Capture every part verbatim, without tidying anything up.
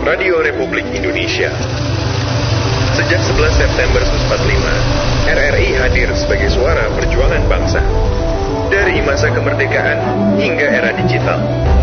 Radio Republik Indonesia. Sejak sebelas September seribu sembilan ratus empat puluh lima, R R I hadir sebagai suara perjuangan bangsa. Dari masa kemerdekaan hingga era digital.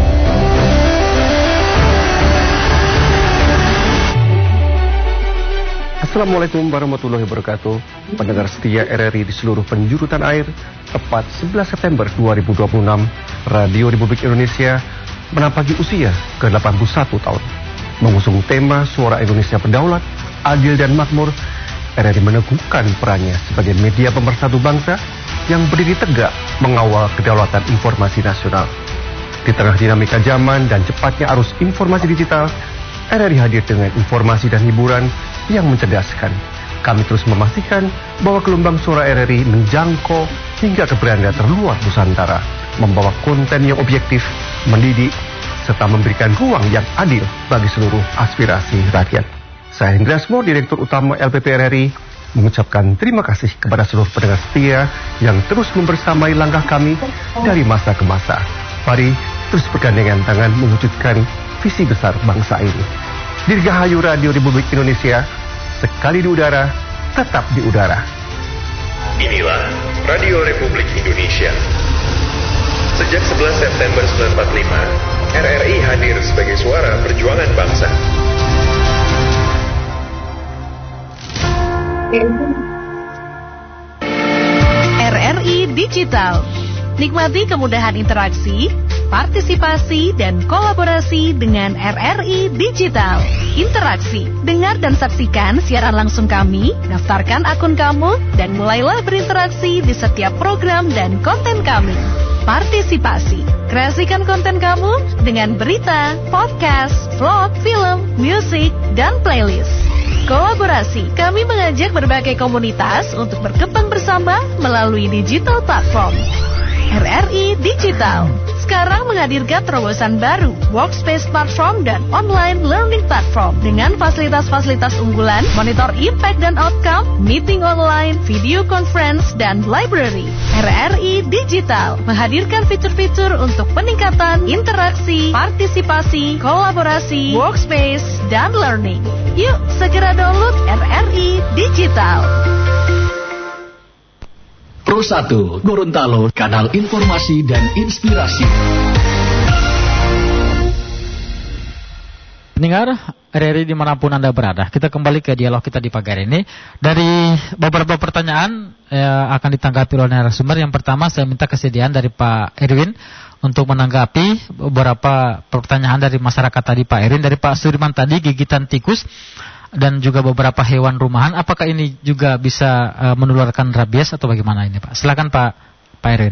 Assalamualaikum warahmatullahi wabarakatuh. Pendengar setia R R I di seluruh penjuru tanah air, tepat sebelas September dua ribu dua puluh enam, Radio Republik Indonesia menampaki usia ke delapan puluh satu tahun. Mengusung tema Suara Indonesia Berdaulat, Adil dan Makmur, R R I meneguhkan perannya sebagai media pemersatu bangsa yang berdiri tegak mengawal kedaulatan informasi nasional. Di tengah dinamika zaman dan cepatnya arus informasi digital, R R I hadir dengan informasi dan hiburan yang mencerdaskan. Kami terus memastikan bahwa gelombang suara R R I menjangkau hingga ke beranda terluar Nusantara, membawa konten yang objektif, mendidik, serta memberikan ruang yang adil bagi seluruh aspirasi rakyat. Saya Hendra Asmo, Direktur Utama L P P R R I, mengucapkan terima kasih kepada seluruh pendengar setia yang terus membersamai langkah kami dari masa ke masa. Mari terus bergandengan tangan mewujudkan visi besar bangsa ini. Dirgahayu Radio Republik Indonesia, sekali di udara, tetap di udara. Inilah Radio Republik Indonesia. Sejak sebelas September seribu sembilan ratus empat puluh lima, R R I hadir sebagai suara perjuangan bangsa. R R I Digital. Nikmati kemudahan interaksi, partisipasi, dan kolaborasi dengan R R I Digital. Interaksi, dengar dan saksikan siaran langsung kami, daftarkan akun kamu, dan mulailah berinteraksi di setiap program dan konten kami. Partisipasi, kreasikan konten kamu dengan berita, podcast, vlog, film, musik, dan playlist. Kolaborasi, kami mengajak berbagai komunitas untuk berkembang bersama melalui digital platform. R R I Digital sekarang menghadirkan terobosan baru, workspace platform dan online learning platform dengan fasilitas-fasilitas unggulan, monitor impact dan outcome, meeting online, video conference, dan library. R R I Digital menghadirkan fitur-fitur untuk peningkatan interaksi, partisipasi, kolaborasi, workspace, dan learning. Yuk, segera download R R I Digital. Pro satu, Gorontalo, kanal informasi dan inspirasi. Pendengar R R I dimanapun Anda berada, kita kembali ke dialog kita di pagi hari ini. Dari beberapa pertanyaan ya, akan ditanggapi oleh narasumber. Yang pertama, saya minta kesediaan dari Pak Erwin untuk menanggapi beberapa pertanyaan dari masyarakat tadi. Pak Erwin, dari Pak Sudirman tadi, gigitan tikus dan juga beberapa hewan rumahan, apakah ini juga bisa uh, menularkan rabies atau bagaimana ini, Pak? Silakan Pak Pak Erwin.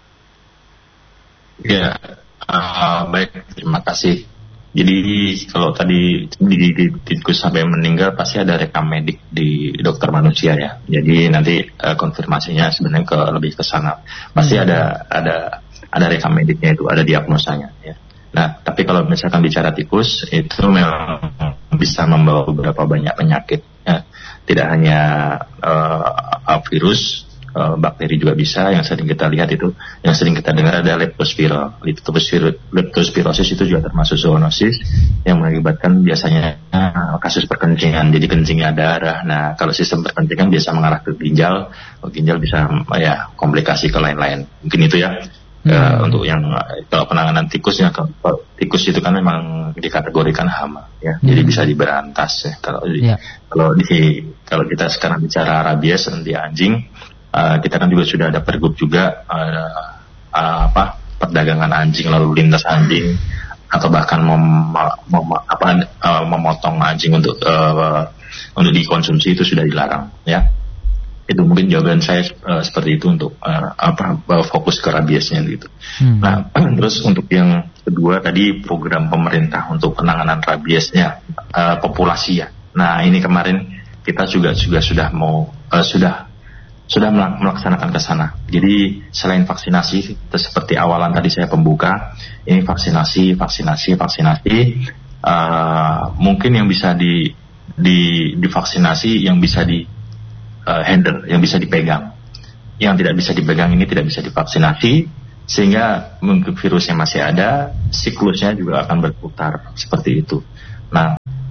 Ya, uh, baik, terima kasih. Jadi kalau tadi digigit tikus sampai meninggal pasti ada rekam medik di dokter manusia ya. Jadi nanti uh, konfirmasinya sebenarnya ke lebih ke sana. Pasti hmm. ada ada ada rekam mediknya itu, ada diagnosanya ya. Nah, tapi kalau misalkan bicara tikus, itu memang bisa membawa beberapa banyak penyakit. Ya. Tidak hanya uh, virus, uh, bakteri juga bisa. Yang sering kita lihat itu, yang sering kita dengar ada leptospira. Leptospirosis itu juga termasuk zoonosis yang mengakibatkan biasanya uh, kasus perkencingan. Jadi kencingnya darah. Nah, kalau sistem perkencingan biasa mengarah ke ginjal, ginjal bisa uh, ya komplikasi ke lain-lain. Mungkin itu ya. Hmm. Uh, untuk yang kalau penanganan tikusnya, kalau tikus itu kan memang dikategorikan hama ya, hmm. jadi bisa diberantas ya. Kalau yeah. kalau di kalau kita sekarang bicara rabies di anjing, uh, kita kan juga sudah ada pergub juga uh, uh, apa perdagangan anjing, lalu lintas anjing, atau bahkan mem, mem, apa uh, memotong anjing untuk uh, untuk dikonsumsi itu sudah dilarang ya. Itu mungkin jawaban saya uh, seperti itu untuk uh, apa uh, fokus ke rabiesnya gitu. Hmm. Nah, terus untuk yang kedua tadi program pemerintah untuk penanganan rabiesnya uh, populasi ya. Nah, ini kemarin kita juga juga sudah mau uh, sudah sudah melaksanakan ke sana. Jadi selain vaksinasi seperti awalan tadi saya pembuka, ini vaksinasi, vaksinasi, vaksinasi. Uh, mungkin yang bisa di di divaksinasi yang bisa di Uh, handle, yang bisa dipegang. Yang tidak bisa dipegang ini tidak bisa divaksinasi, sehingga mungkin virusnya masih ada, siklusnya juga akan berputar seperti itu. Nah,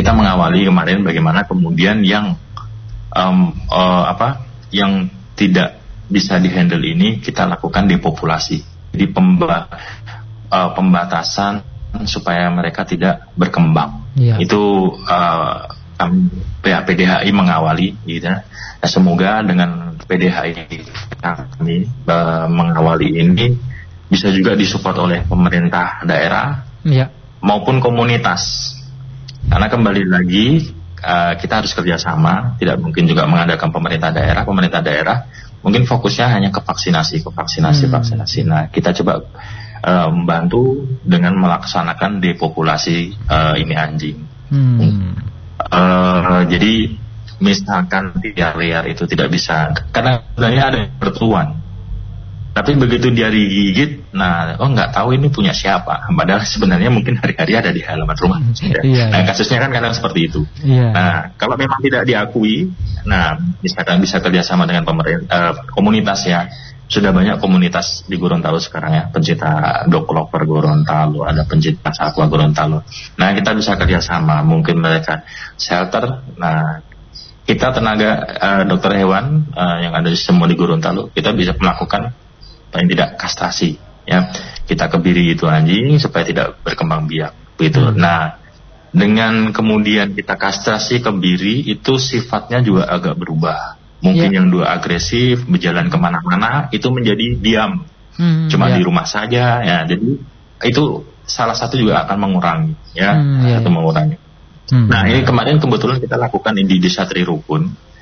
kita mengawali kemarin bagaimana kemudian yang um, uh, apa yang tidak bisa dihandle ini kita lakukan depopulasi. Jadi pemba, uh, pembatasan supaya mereka tidak berkembang. Yeah. Itu uh, P D H I mengawali, gitu. Nah, semoga dengan P D H I kami uh, mengawali ini bisa juga disupport oleh pemerintah daerah yeah. maupun komunitas. Karena kembali lagi uh, kita harus kerjasama, tidak mungkin juga mengandalkan pemerintah daerah. Pemerintah daerah mungkin fokusnya hanya ke vaksinasi, ke vaksinasi, hmm. vaksinasi. Nah, kita coba uh, membantu dengan melaksanakan depopulasi uh, ini anjing. Hmm. Uh, jadi misalkan liar liar itu tidak bisa, karena sebenarnya ada bertuan. Tapi begitu dia digigit, nah, oh nggak tahu ini punya siapa. Padahal sebenarnya mungkin hari-hari ada di halaman rumah. Ya. Iya, nah, kasusnya kan kadang seperti itu. Iya. Nah, kalau memang tidak diakui, nah, misalkan bisa kerjasama dengan pemerintah, uh, komunitas ya. Sudah banyak komunitas di Gorontalo sekarang ya, pencinta dog lover Gorontalo, ada pencinta satwa Gorontalo. Nah, kita bisa kerjasama, mungkin mereka shelter. Nah, kita tenaga uh, dokter hewan uh, yang ada semua di Gorontalo, kita bisa melakukan paling tidak kastrasi ya, kita kebiri itu anjing supaya tidak berkembang biak begitu. Hmm. Nah, dengan kemudian kita kastrasi kebiri itu sifatnya juga agak berubah, mungkin yeah. yang dua agresif berjalan kemana-mana itu menjadi diam, hmm, cuma yeah. di rumah saja ya. Jadi itu salah satu juga akan mengurangi ya, hmm, yeah. atau mengurangi. Hmm. Nah, ini kemarin kebetulan kita lakukan di Desa Trirukun,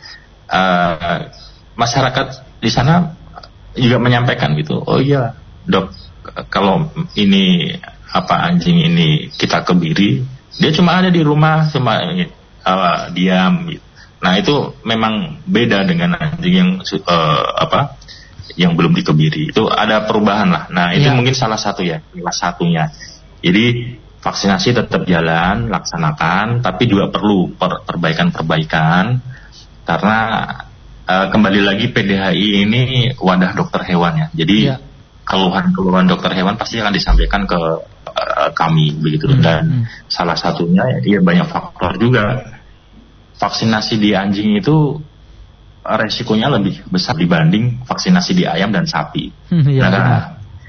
uh, masyarakat di sana juga menyampaikan gitu, oh iya dok, kalau ini apa anjing ini kita kebiri, dia cuma ada di rumah, cuma uh, diam gitu. Nah, itu memang beda dengan anjing yang uh, apa yang belum dikebiri, itu ada perubahan lah. Nah, itu ya. Mungkin salah satu ya, salah satunya. Jadi vaksinasi tetap jalan, laksanakan, tapi juga perlu per- perbaikan-perbaikan karena Uh, kembali lagi P D H I ini wadah dokter hewan ya. Jadi ya. keluhan-keluhan dokter hewan pasti akan disampaikan ke uh, kami begitu. Hmm, dan hmm. salah satunya ya banyak faktor juga. Vaksinasi di anjing itu resikonya lebih besar dibanding vaksinasi di ayam dan sapi. Hmm, ya, nah,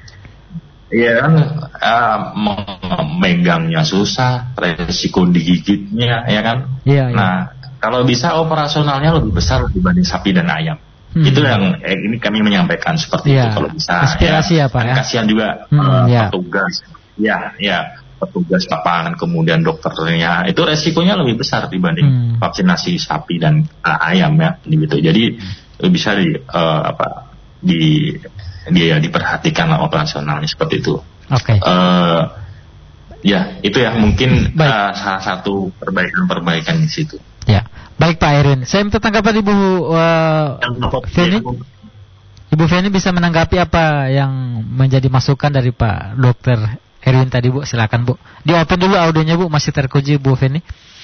ya kan uh, memegangnya susah, resiko digigitnya ya kan. Ya, ya. Nah, kalau bisa operasionalnya lebih besar dibanding sapi dan ayam. Hmm. Itu yang eh, ini kami menyampaikan seperti ya. Itu kalau bisa. Aspirasi ya, ya Pak ya. Kasihan juga hmm, uh, ya. petugas, ya, ya petugas lapangan kemudian dokternya itu resikonya lebih besar dibanding hmm. vaksinasi sapi dan uh, ayam ya, gitu. Jadi hmm. bisa di uh, apa di dia diperhatikan lah operasionalnya seperti itu. Oke. Okay. Uh, ya itu ya mungkin uh, salah satu perbaikan-perbaikan di situ. Ya, baik Pak Erwin. Saya minta tanggapan Ibu uh, Feni. Ibu Feni bisa menanggapi apa yang menjadi masukan dari Pak Dokter Erwin tadi, Bu? Silakan, Bu. Di open dulu audionya, Bu. Masih terkunci, Bu Feni.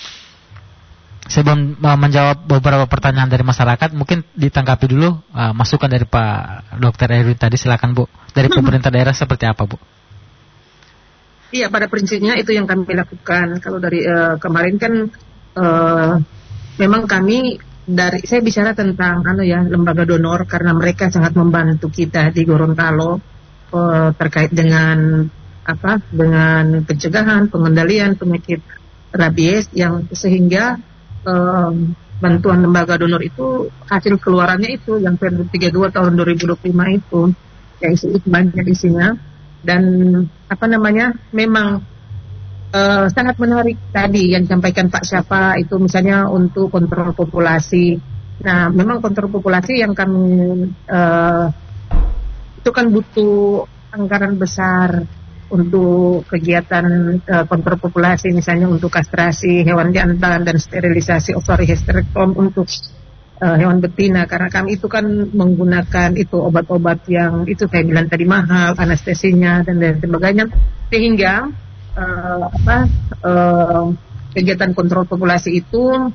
Sebelum uh, menjawab beberapa pertanyaan dari masyarakat, mungkin ditanggapi dulu uh, masukan dari Pak Dokter Erwin tadi. Silakan, Bu. Dari pemerintah daerah seperti apa, Bu? Iya, pada prinsipnya itu yang kami lakukan. Kalau dari uh, kemarin kan Uh, memang kami dari saya bicara tentang anu ya lembaga donor karena mereka sangat membantu kita di Gorontalo uh, terkait dengan apa dengan pencegahan pengendalian penyakit rabies yang sehingga uh, bantuan lembaga donor itu hasil keluarannya itu yang Perda tiga puluh dua tahun dua ribu dua puluh lima itu yang isi banyak isinya dan apa namanya memang Uh, sangat menarik tadi yang disampaikan Pak Syafa itu misalnya untuk kontrol populasi. Nah, memang kontrol populasi yang kami uh, itu kan butuh anggaran besar untuk kegiatan uh, kontrol populasi, misalnya untuk kastrasi hewan jantan dan sterilisasi ovary hysterectomy untuk uh, hewan betina. Karena kami itu kan menggunakan itu obat-obat yang itu saya bilang tadi mahal, anestesinya dan lain sebagainya, sehingga Uh, apa uh, kegiatan kontrol populasi itu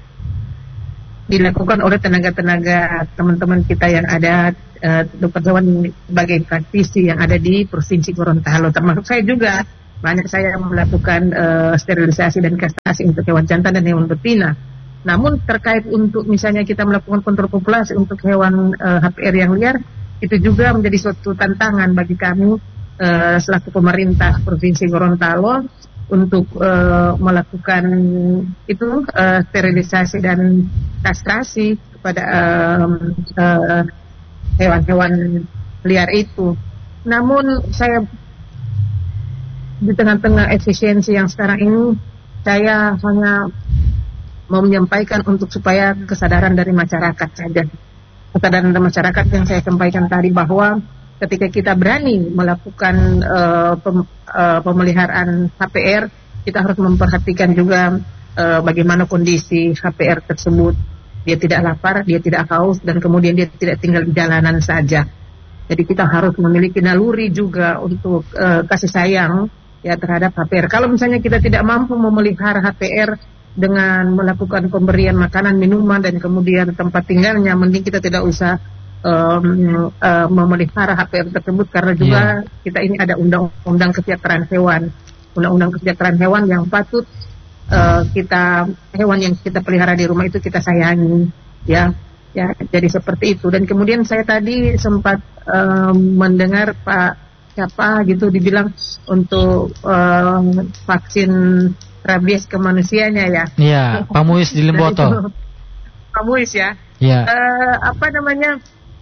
dilakukan oleh tenaga-tenaga teman-teman kita yang ada uh, dokter hewan sebagai praktisi yang ada di Provinsi Gorontalo, termasuk saya juga banyak saya melakukan uh, sterilisasi dan kastrasi untuk hewan jantan dan hewan betina. Namun terkait untuk misalnya kita melakukan kontrol populasi untuk hewan uh, H P R yang liar, itu juga menjadi suatu tantangan bagi kami uh, selaku pemerintah Provinsi Gorontalo untuk uh, melakukan itu uh, sterilisasi dan kastrasi kepada uh, uh, hewan-hewan liar itu. Namun saya di tengah-tengah efisiensi yang sekarang ini, saya hanya mau menyampaikan untuk supaya kesadaran dari masyarakat saja. Kesadaran dari masyarakat yang saya sampaikan tadi, bahwa ketika kita berani melakukan uh, pem, uh, pemeliharaan H P R, kita harus memperhatikan juga uh, bagaimana kondisi H P R tersebut. Dia tidak lapar, dia tidak haus, dan kemudian dia tidak tinggal di jalanan saja. Jadi kita harus memiliki naluri juga untuk uh, kasih sayang ya terhadap H P R. Kalau misalnya kita tidak mampu memelihara H P R dengan melakukan pemberian makanan, minuman, dan kemudian tempat tinggalnya, mending kita tidak usah um, uh, memelihara H P R tersebut, karena juga yeah. kita ini ada undang-undang kesejahteraan hewan, undang-undang kesejahteraan hewan yang patut uh, kita hewan yang kita pelihara di rumah itu kita sayangi, ya, ya. Jadi seperti itu. Dan kemudian saya tadi sempat um, mendengar Pak siapa gitu dibilang untuk um, vaksin rabies ke manusianya ya. Iya, Pak Muiz di Limboto. Pak Muiz ya. Iya. Uh, apa namanya?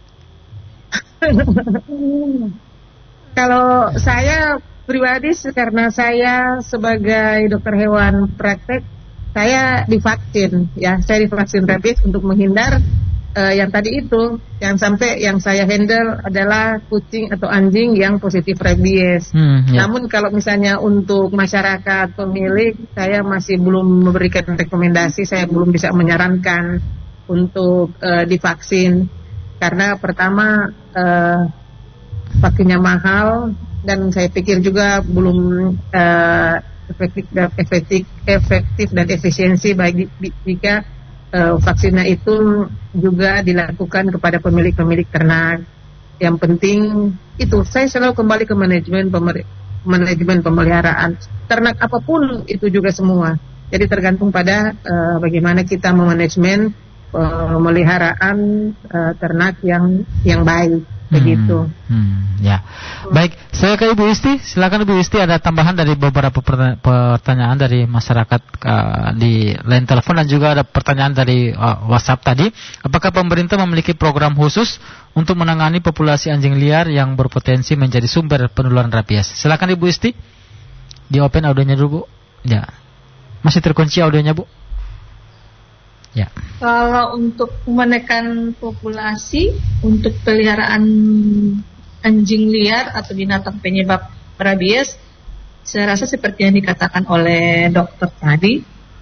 Kalau saya pribadi, karena saya sebagai dokter hewan praktek, saya divaksin ya. Saya divaksin rabies untuk menghindar uh, yang tadi itu, yang sampai yang saya handle adalah kucing atau anjing yang positif rabies. Hmm, ya. Namun kalau misalnya untuk masyarakat pemilik, saya masih belum memberikan rekomendasi, saya belum bisa menyarankan untuk uh, divaksin, karena pertama uh, vaksinnya mahal, dan saya pikir juga belum uh, efektif, efektif, efektif dan efisiensi bagi jika Uh, vaksinnya itu juga dilakukan kepada pemilik-pemilik ternak. Yang penting itu, saya selalu kembali ke manajemen pemer- manajemen pemeliharaan ternak apapun itu juga semua. Jadi tergantung pada uh, bagaimana kita memanajemen pemeliharaan uh, ternak yang yang baik. Begitu. Hmm, hmm, ya. Baik, saya ke Ibu Isti. Silakan Ibu Isti, ada tambahan dari beberapa pertanyaan dari masyarakat uh, di line telepon, dan juga ada pertanyaan dari uh, WhatsApp tadi. Apakah pemerintah memiliki program khusus untuk menangani populasi anjing liar yang berpotensi menjadi sumber penularan rabies? Silakan Ibu Isti. Di open audionya dulu, Bu. Ya. Masih terkunci audionya, Bu. Ya. Kalau untuk menekan populasi untuk peliharaan anjing liar atau binatang penyebab rabies, saya rasa seperti yang dikatakan oleh dokter tadi,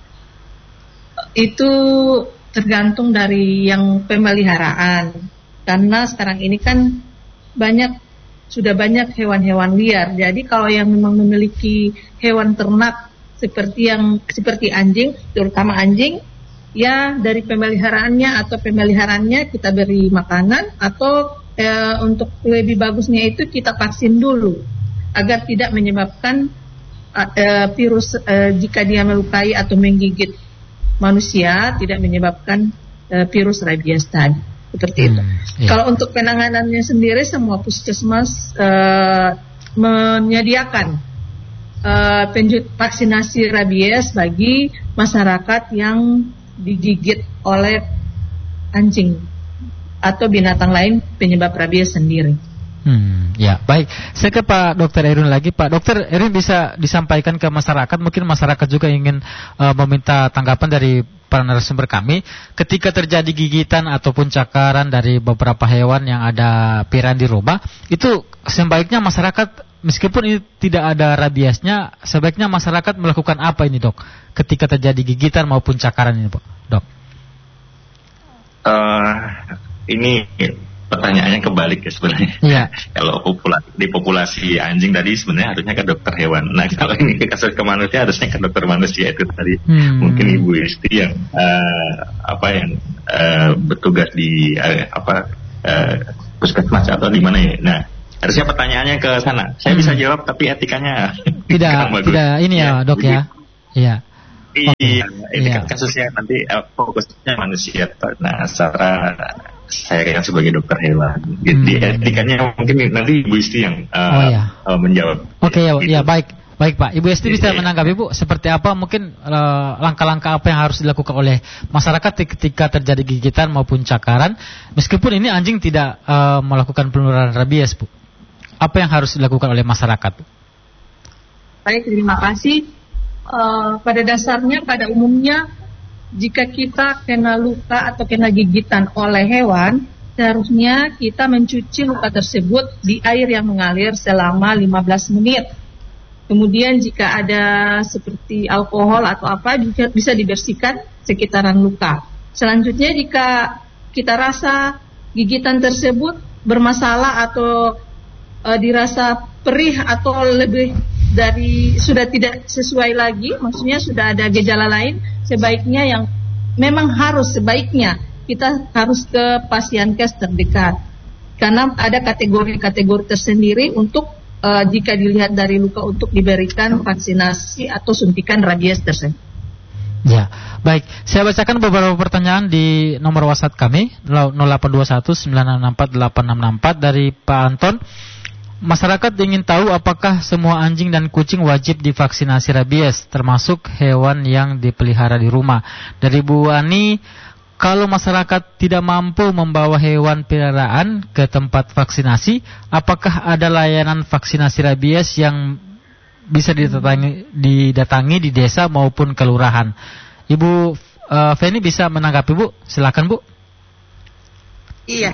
itu tergantung dari yang pemeliharaan. Karena sekarang ini kan banyak sudah banyak hewan-hewan liar. Jadi kalau yang memang memiliki hewan ternak seperti yang seperti anjing, terutama anjing, ya dari pemeliharaannya atau pemeliharaannya kita beri makanan, atau e, untuk lebih bagusnya itu kita vaksin dulu agar tidak menyebabkan e, virus e, jika dia melukai atau menggigit manusia, tidak menyebabkan e, virus rabies tadi, seperti hmm, itu. Iya. Kalau untuk penanganannya sendiri, semua puskesmas e, menyediakan e, penju- vaksinasi rabies bagi masyarakat yang digigit oleh anjing atau binatang lain penyebab rabies sendiri. Hmm, ya, baik. Saya ke Pak Dokter Erwin lagi. Pak Dokter Erwin, bisa disampaikan ke masyarakat, mungkin masyarakat juga ingin uh, meminta tanggapan dari para narasumber kami, ketika terjadi gigitan ataupun cakaran dari beberapa hewan yang ada piran di rumah, itu sebaiknya masyarakat, meskipun ini tidak ada rabiesnya, sebaiknya masyarakat melakukan apa ini, Dok, ketika terjadi gigitan maupun cakaran ini, Dok? Uh, ini pertanyaannya kebalik ya sebenarnya. Iya. Kalau populasi, di populasi anjing tadi sebenarnya harusnya ke dokter hewan. Nah kalau ini ke kasus ke manusia harusnya ke dokter manusia itu tadi. Hmm. Mungkin Ibu Isti yang uh, apa yang uh, bertugas di uh, apa uh, puskesmas atau di mana ya. Nah Harusnya pertanyaannya ke sana. Saya hmm. bisa jawab tapi etikanya tidak tidak ini ya, Dok ya. Iya. Iya, okay. ini yeah. kan kasusnya nanti uh, fokusnya manusia. Nah, secara saya kan sebagai dokter hewan, jadi hmm. etikanya mungkin nanti Ibu Isti yang uh, oh, yeah. uh, menjawab. Oke okay, ya, ya baik, baik Pak. Ibu Isti bisa yeah. menanggapi Bu, seperti apa mungkin uh, langkah-langkah apa yang harus dilakukan oleh masyarakat ketika terjadi gigitan maupun cakaran, meskipun ini anjing tidak uh, melakukan penularan rabies Bu. Apa yang harus dilakukan oleh masyarakat? Baik, terima kasih. Uh, pada dasarnya, pada umumnya, jika kita kena luka atau kena gigitan oleh hewan, seharusnya kita mencuci luka tersebut di air yang mengalir selama lima belas menit. Kemudian jika ada seperti alkohol atau apa, juga bisa dibersihkan sekitaran luka. Selanjutnya, jika kita rasa gigitan tersebut bermasalah atau uh, dirasa perih atau lebih dari sudah tidak sesuai lagi, maksudnya sudah ada gejala lain, sebaiknya yang memang harus sebaiknya kita harus ke pasienkes terdekat, karena ada kategori-kategori tersendiri untuk uh, jika dilihat dari luka untuk diberikan vaksinasi atau suntikan rabies tersebut. Ya, baik. Saya bacakan beberapa pertanyaan di nomor WhatsApp kami nol delapan dua satu sembilan enam empat delapan enam enam empat dari Pak Anton. Masyarakat ingin tahu apakah semua anjing dan kucing wajib divaksinasi rabies, termasuk hewan yang dipelihara di rumah. Dari Bu Ani, kalau masyarakat tidak mampu membawa hewan peliharaan ke tempat vaksinasi, apakah ada layanan vaksinasi rabies yang bisa didatangi, didatangi di desa maupun kelurahan? Ibu uh, Feni bisa menanggapi Bu? Silakan Bu. Iya.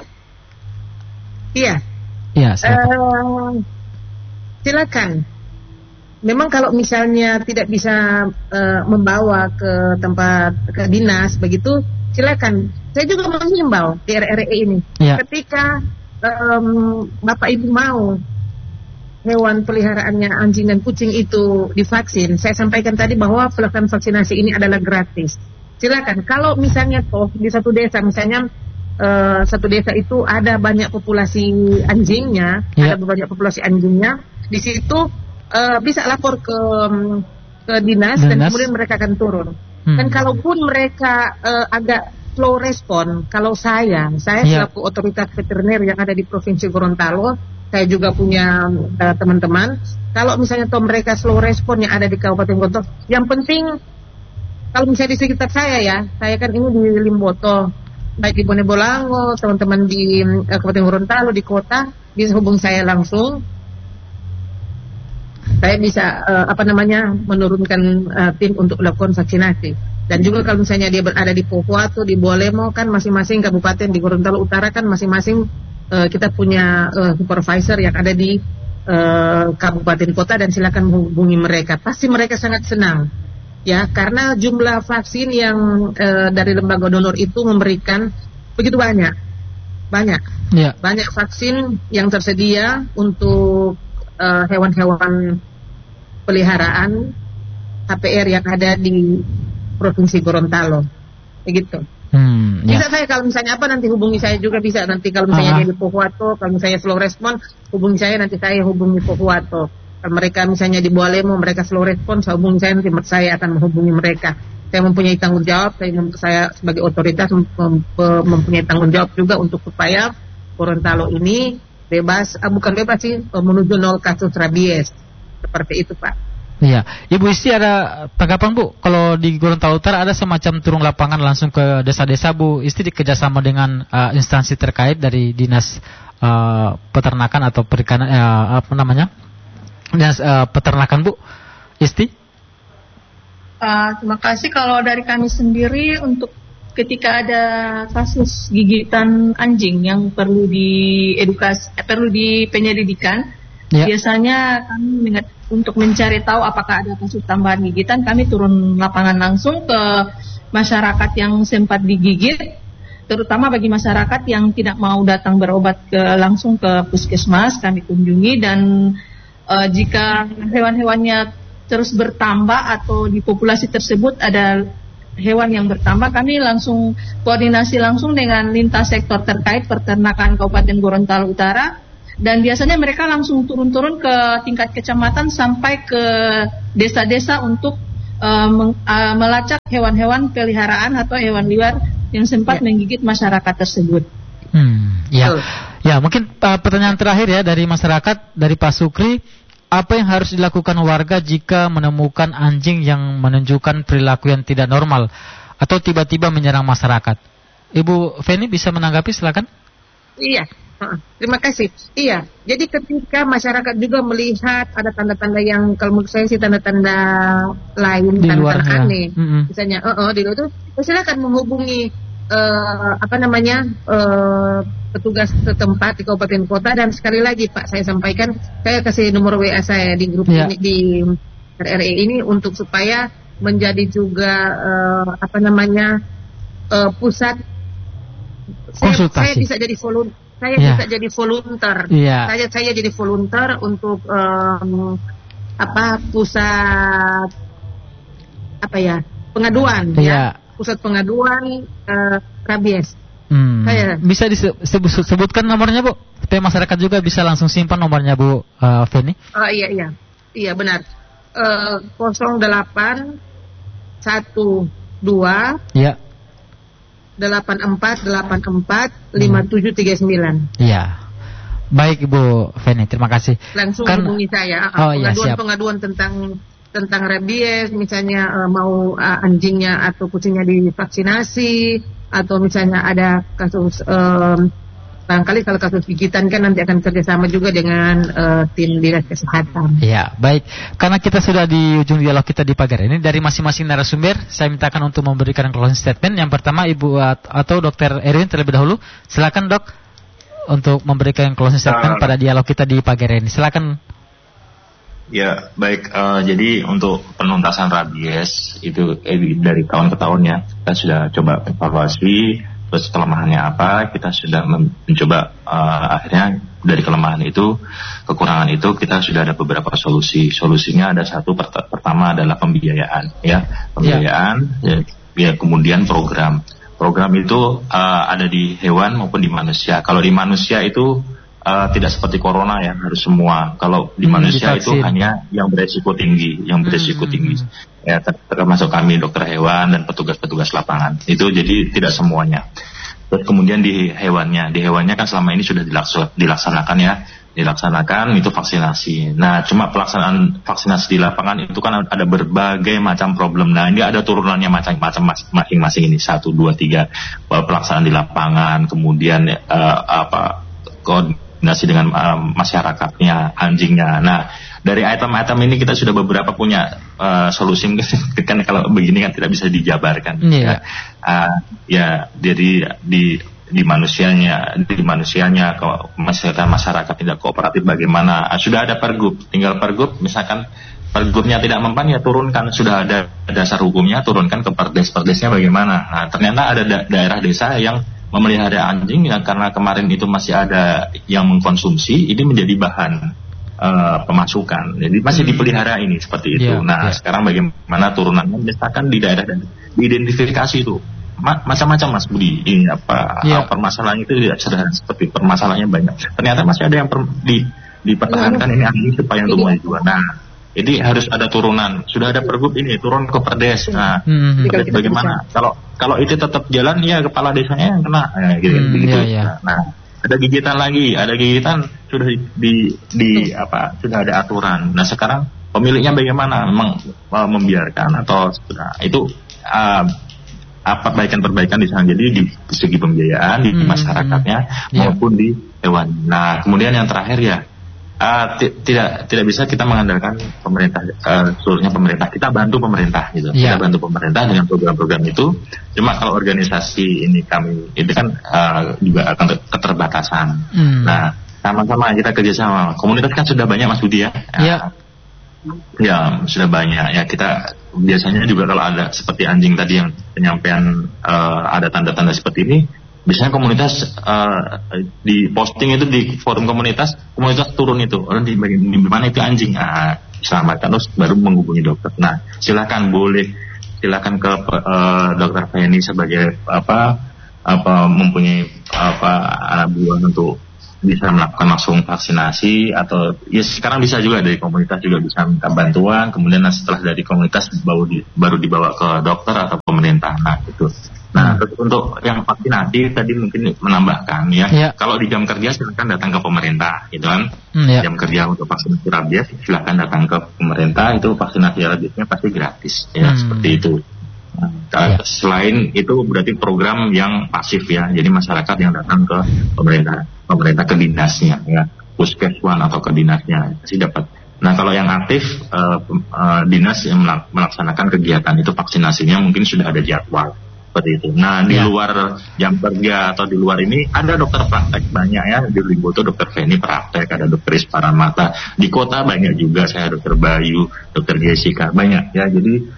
Iya. Ya, silakan. Uh, silakan. Memang kalau misalnya tidak bisa uh, membawa ke tempat ke dinas begitu, silakan. Saya juga menghimbau di R R I ini, ya. Ketika um, Bapak Ibu mau hewan peliharaannya anjing dan kucing itu divaksin, saya sampaikan tadi bahwa pelaksanaan vaksinasi ini adalah gratis. Silakan. Kalau misalnya toh di satu desa misalnya Uh, satu desa itu ada banyak populasi anjingnya, ya. ada banyak populasi anjingnya, di situ uh, bisa lapor ke ke dinas, dinas dan kemudian mereka akan turun. Hmm. Dan kalaupun mereka uh, agak slow respon, kalau saya, saya ya. selaku otoritas veteriner yang ada di Provinsi Gorontalo, saya juga punya uh, teman-teman. Kalau misalnya toh mereka slow respon yang ada di Kabupaten Gorontalo, yang penting kalau misalnya di sekitar saya ya, saya kan ini di Limboto. Baik di Bone Bolango, teman-teman di uh, Kabupaten Gorontalo, di kota, bisa hubung saya langsung. Saya bisa uh, apa namanya menurunkan uh, tim untuk melakukan vaksinasi. Dan juga kalau misalnya dia berada di Pohuwato, di Bolemo, kan masing-masing kabupaten di Gorontalo Utara kan masing-masing uh, kita punya uh, supervisor yang ada di uh, kabupaten kota, dan silakan menghubungi mereka. Pasti mereka sangat senang. Ya, karena jumlah vaksin yang e, dari lembaga donor itu memberikan begitu banyak, banyak, ya. banyak vaksin yang tersedia untuk e, hewan-hewan peliharaan H P R yang ada di Provinsi Gorontalo, begitu. Hmm, ya. Bisa saya kalau misalnya apa nanti hubungi saya juga bisa, nanti kalau misalnya di Pohuwato, kalau misalnya slow respon hubungi saya, nanti saya hubungi Pohuwato. Kalau mereka misalnya di Bolemo, mereka slow respon, saya hubungi saya, nanti saya akan menghubungi mereka. Saya mempunyai tanggung jawab, saya, saya sebagai otoritas mem, mempunyai tanggung jawab juga untuk supaya Gorontalo ini bebas, ah, bukan bebas sih, menuju nol kasus rabies. Seperti itu Pak. Iya, Ibu Isti ada tanggapan Bu? Kalau di Gorontalo Utara ada semacam turun lapangan langsung ke desa-desa, Bu Isti kerjasama dengan uh, instansi terkait dari dinas uh, peternakan atau perikanan, uh, apa namanya? Dinas uh, peternakan Bu Isti? Uh, terima kasih. Kalau dari kami sendiri, untuk ketika ada kasus gigitan anjing yang perlu diedukasi, eh, perlu dipenyelidikan, ya. Biasanya kami untuk mencari tahu apakah ada kasus tambahan gigitan, kami turun lapangan langsung ke masyarakat yang sempat digigit, terutama bagi masyarakat yang tidak mau datang berobat ke langsung ke puskesmas, kami kunjungi. Dan Uh, jika hewan-hewannya terus bertambah atau di populasi tersebut ada hewan yang bertambah, kami langsung koordinasi langsung dengan lintas sektor terkait peternakan Kabupaten Gorontalo Utara Dan biasanya mereka langsung turun-turun ke tingkat kecamatan sampai ke desa-desa untuk uh, meng, uh, melacak hewan-hewan peliharaan atau hewan liar yang sempat ya. menggigit masyarakat tersebut. Hmm, ya, so. ya mungkin uh, pertanyaan terakhir ya dari masyarakat, dari Pak Sukri, apa yang harus dilakukan warga jika menemukan anjing yang menunjukkan perilaku yang tidak normal atau tiba-tiba menyerang masyarakat? Ibu Feni bisa menanggapi, silakan. Iya. Terima kasih. Iya, jadi ketika masyarakat juga melihat ada tanda-tanda yang kalau menurut saya sih tanda-tanda lain, di tanda-tanda luar, aneh, ya. mm-hmm. misalnya, oh, oh di luar itu, silakan menghubungi uh, apa namanya uh, petugas setempat di kabupaten kota. Dan sekali lagi Pak, saya sampaikan, saya kasih nomor W A saya di grup yeah. ini di R R I ini untuk supaya menjadi juga uh, apa namanya uh, pusat. Saya, saya bisa jadi volunteer. Saya yeah. bisa jadi volunteer. Yeah. Saya saya jadi volunteer untuk um, apa pusat apa ya pengaduan yeah. ya pusat pengaduan uh, rabies. Hmm. Saya bisa disebutkan nomornya, Bu, supaya masyarakat juga bisa langsung simpan nomornya, Bu uh, Feni. Oh iya iya iya benar. Uh, nol delapan satu dua ya. delapan empat delapan empat lima tujuh tiga sembilan. Iya. Baik Ibu Feni, terima kasih. Langsung kan, hubungi saya. Oh, Pengaduan-pengaduan ya, tentang tentang rabies, misalnya uh, mau uh, anjingnya atau kucingnya divaksinasi, atau misalnya ada kasus um, barangkali kalau kasus gigitan kan nanti akan kerjasama juga dengan uh, tim dinas kesehatan. Iya, baik. Karena kita sudah di ujung dialog kita di pagi ini, dari masing-masing narasumber, saya mintakan untuk memberikan closing statement. Yang pertama Ibu atau Dokter Erwin terlebih dahulu. Silakan Dok untuk memberikan closing statement uh, pada dialog kita di pagi ini. Silakan. Ya, baik. Uh, jadi untuk penuntasan rabies itu eh, dari tahun ke tahun ya, kita sudah coba evaluasi. Terus kelemahannya apa, kita sudah mencoba uh, akhirnya dari kelemahan itu, kekurangan itu kita sudah ada beberapa solusi. Solusinya ada satu, pert- pertama adalah pembiayaan, ya pembiayaan, ya, ya kemudian program. Program itu uh, ada di hewan maupun di manusia. Kalau di manusia itu uh, tidak seperti corona ya, harus semua. Kalau di hmm, manusia divaksin. Itu hanya yang beresiko tinggi, yang beresiko hmm. tinggi. Ya, termasuk kami dokter hewan dan petugas-petugas lapangan. Itu jadi tidak semuanya. Terus kemudian di hewannya, di hewannya kan selama ini sudah dilaks- dilaksanakan ya, dilaksanakan itu vaksinasi. Nah, cuma pelaksanaan vaksinasi di lapangan itu kan ada berbagai macam problem. Nah, ini ada turunannya macam-macam masing-masing ini satu, dua, tiga pelaksanaan di lapangan, kemudian uh, apa koordinasi dengan uh, masyarakatnya, anjingnya. Nah, dari item-item ini kita sudah beberapa punya uh, solusi. Kan kalau begini kan tidak bisa dijabarkan. Yeah. Ya, uh, ya jadi di di manusianya, di manusianya kalau masyarakat masyarakat tidak kooperatif bagaimana? Uh, sudah ada pergub, tinggal pergub. Misalkan pergubnya tidak mempan ya turunkan. Sudah ada dasar hukumnya, turunkan ke perdes-perdesnya bagaimana? Nah, ternyata ada da- daerah desa yang memelihara anjing ya, karena kemarin itu masih ada yang mengkonsumsi, ini menjadi bahan Uh, pemasukan, jadi masih dipelihara ini seperti itu. Yeah, nah, yeah. Sekarang bagaimana turunannya? Misalkan di daerah dan diidentifikasi itu Ma- macam-macam Mas Budi. Ini apa yeah. permasalahannya itu tidak sederhana seperti permasalahannya banyak. Ternyata masih ada yang per- di dipertahankan yeah. ini anjing supaya tumbuh juga. Nah, jadi harus ada turunan. Sudah ada pergub ini turun ke perdes. Nah, mm-hmm. bagaimana? Kalau kalau itu tetap jalan, ya kepala desanya yang kena. Nah, gitu. Mm, begitu. Yeah, yeah. Nah. Ada gigitan lagi, ada gigitan sudah di, di, di apa sudah ada aturan. Nah sekarang pemiliknya bagaimana? Memang uh, membiarkan atau sudah itu uh, apa perbaikan-perbaikan di sana. Jadi di, di segi pembiayaan di hmm, masyarakatnya hmm, maupun yeah. di hewan. Nah kemudian yang terakhir ya uh, t- tidak tidak bisa kita mengandalkan pemerintah uh, seluruhnya pemerintah. Kita bantu pemerintah gitu. Yeah. Kita bantu pemerintah dengan program-program itu. Cuma kalau organisasi ini kami itu kan uh, juga akan keterbatasan. Hmm. Nah, sama-sama kita kerjasama. Komunitas kan sudah banyak Mas Budi ya. Iya. Ya, sudah banyak. Ya kita biasanya juga kalau ada seperti anjing tadi yang penyampaian uh, ada tanda-tanda seperti ini, biasanya komunitas uh, di posting itu di forum komunitas, komunitas turun itu. Orang di bagian di mana itu anjing. Nah, selamatkan terus baru menghubungi dokter. Nah, silakan boleh silakan ke uh, dokter Feni sebagai apa apa mempunyai apa anak buah untuk bisa melakukan langsung vaksinasi, atau ya sekarang bisa juga dari komunitas juga bisa minta bantuan, kemudian setelah dari komunitas baru di, baru dibawa ke dokter atau pemerintah. Nah itu. Nah terus untuk yang vaksinasi tadi mungkin menambahkan ya, ya. Kalau di jam kerja silakan datang ke pemerintah, gitu kan? Hmm, ya. Jam kerja untuk vaksinasi rabies silakan datang ke pemerintah, itu vaksinasi rabiesnya pasti gratis, ya hmm. seperti itu. Nah, ya. Selain itu berarti program yang pasif ya, jadi masyarakat yang datang ke pemerintah, pemerintah ke dinasnya ya, puskeswan atau ke dinasnya pasti dapat. Nah kalau yang aktif uh, uh, dinas yang melaksanakan kegiatan itu vaksinasinya mungkin sudah ada jadwal seperti itu. Nah di ya. luar jam kerja atau di luar ini ada dokter praktek banyak ya, di Limboto dokter Feni praktek, ada dokter Isparamata, di kota banyak juga, saya dokter Bayu, dokter Jessica, banyak ya. Jadi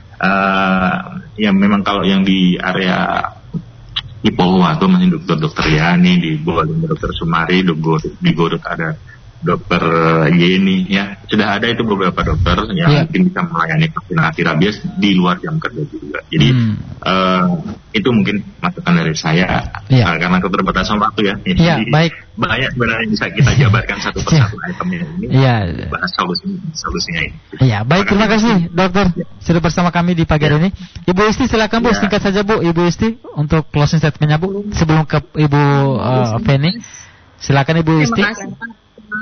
Uh, ya memang kalau yang di area di Polwato masih dokter-dokter Yani, di Boalimbo dokter Sumari, di Godot ada dokter Yeni ya, sudah ada itu beberapa dokter yang yeah. mungkin bisa melayani vaksinasi rabies di luar jam kerja juga. Jadi hmm. uh, itu mungkin masukan dari saya yeah. uh, karena keterbatasan waktu ya. Iya yeah, baik. Banyak sebenarnya bisa kita jabarkan satu persatu yeah. itemnya ini. Iya. Yeah. Bahas solusi solusinya ini. Iya yeah, baik, terima kasih dokter yeah. sudah bersama kami di pagi hari yeah. ini. Ibu Isti silakan Bu, yeah. singkat saja Bu, Ibu Isti untuk closing statementnya Bu sebelum ke Ibu uh, Feni. Silakan Ibu Isti. Terima kasih.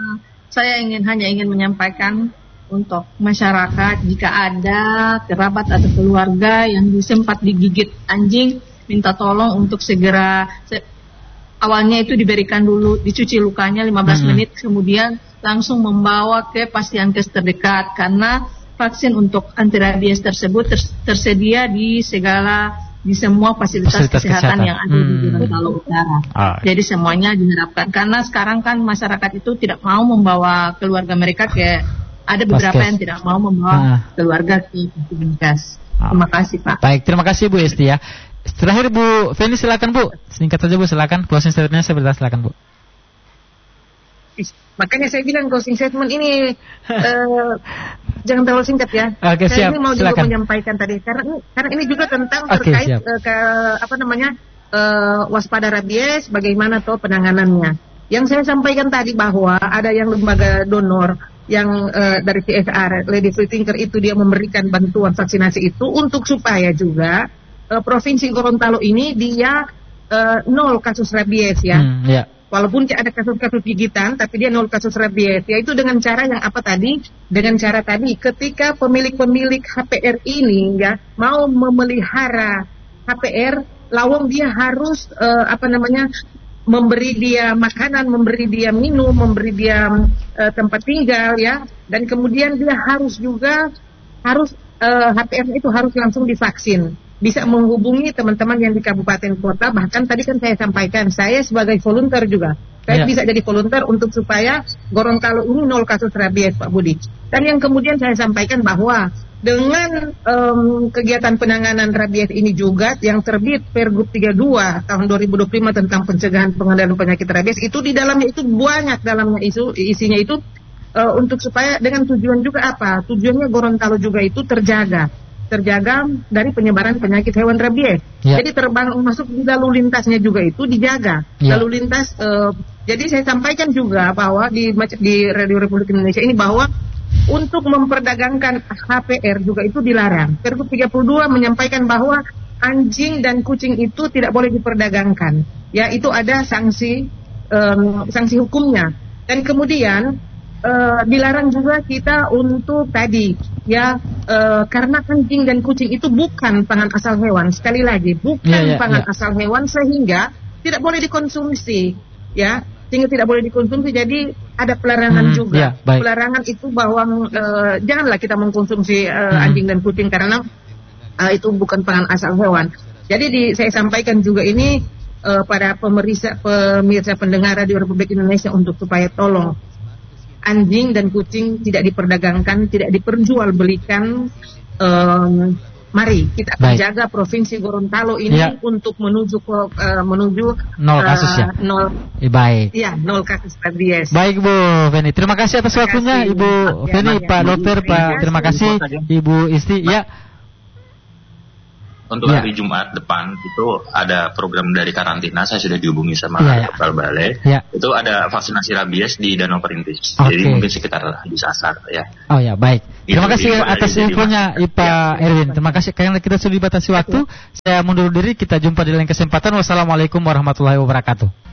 Saya ingin hanya ingin menyampaikan untuk masyarakat, jika ada kerabat atau keluarga yang sempat digigit anjing, minta tolong untuk segera se- awalnya itu diberikan dulu, dicuci lukanya lima belas hmm. menit, kemudian langsung membawa ke pasienkes terdekat, karena vaksin untuk anti rabies tersebut ter- tersedia di segala di semua fasilitas, fasilitas kesehatan, kesehatan yang ada hmm. di Gorontalo Utara. Ah. Jadi semuanya diharapkan, karena sekarang kan masyarakat itu tidak mau membawa keluarga mereka ke, ada beberapa Paskes. yang tidak mau membawa ah. keluarga ke fasilitas. Ah. Terima kasih Pak. Baik, terima kasih Bu Esti ya. Terakhir Bu Feni silakan Bu, singkat saja Bu, silakan closing statementnya sebentar, silakan Bu. Makanya saya bilang closing statement ini uh, jangan terlalu singkat ya. Oke, saya siap. ini mau Silakan. juga menyampaikan tadi karena ini, karena ini juga tentang Oke, terkait siap. uh, ke apa namanya uh, waspada rabies, bagaimana tuh penanganannya. Yang saya sampaikan tadi bahwa ada yang lembaga donor yang uh, dari C S R, Lady Free Thinker itu dia memberikan bantuan vaksinasi itu untuk supaya juga uh, provinsi Gorontalo ini dia uh, nol kasus rabies ya. Hmm, yeah. Walaupun ada kasus-kasus gigitan, tapi dia nol kasus rabies. Yaitu dengan cara yang apa tadi? Dengan cara tadi, ketika pemilik-pemilik H P R ini ya mau memelihara H P R, lawang dia harus uh, apa namanya memberi dia makanan, memberi dia minum, memberi dia uh, tempat tinggal ya, dan kemudian dia harus juga harus uh, H P R itu harus langsung divaksin. Bisa menghubungi teman-teman yang di kabupaten kota, bahkan tadi kan saya sampaikan, saya sebagai volunteer juga, saya ya. bisa jadi volunteer untuk supaya Gorontalo ini nol kasus rabies Pak Budi. Dan yang kemudian saya sampaikan bahwa dengan um, kegiatan penanganan rabies ini juga yang terbit Pergub tiga puluh dua tahun dua ribu dua puluh lima tentang pencegahan pengendalian penyakit rabies, itu di dalamnya itu banyak dalamnya isu isinya itu uh, untuk supaya dengan tujuan juga apa? Tujuannya Gorontalo juga itu terjaga. terjaga dari penyebaran penyakit hewan rabies. Ya. Jadi terbang masuk di lalu lintasnya juga itu dijaga. Ya. Lalu lintas. Uh, jadi saya sampaikan juga bahwa di di Radio Republik Indonesia ini bahwa untuk memperdagangkan H P R juga itu dilarang. Pergub tiga puluh dua menyampaikan bahwa anjing dan kucing itu tidak boleh diperdagangkan. Ya, itu ada sanksi um, sanksi hukumnya. Dan kemudian Uh, dilarang juga kita untuk tadi ya uh, karena anjing dan kucing itu bukan pangan asal hewan, sekali lagi bukan yeah, yeah, pangan yeah. asal hewan, sehingga tidak boleh dikonsumsi ya, sehingga tidak boleh dikonsumsi. Jadi ada pelarangan hmm, juga yeah, pelarangan itu bahwa uh, janganlah kita mengkonsumsi uh, hmm. anjing dan kucing karena uh, itu bukan pangan asal hewan. Jadi di, saya sampaikan juga ini uh, pada pemirsa pemirsa pendengar Radio Republik Indonesia untuk supaya tolong anjing dan kucing tidak diperdagangkan, tidak diperjualbelikan. Um, mari kita menjaga provinsi Gorontalo ini ya. untuk menuju uh, menuju nol kasus uh, ya. Nol. Eh, baik. Ya, nol kasus rabies. Baik Bu Feni, terima kasih atas waktunya Ibu Feni, Pak Dokter, Pak. Terima kasih Ibu Isti. Ya. untuk ya. hari Jumat depan itu ada program dari karantina. Saya sudah dihubungi sama ya, ya. Kepala Balai. Ya. Itu ada vaksinasi rabies di Danau Perintis. Okay. Jadi mungkin sekitar di Sasar ya. Oh ya, baik. Terima Itu kasih di- atas di- infonya di- Pak ya. Erwin. Terima kasih karena kita sudah dibatasi waktu. Saya mundur diri, kita jumpa di lain kesempatan. Wassalamualaikum warahmatullahi wabarakatuh.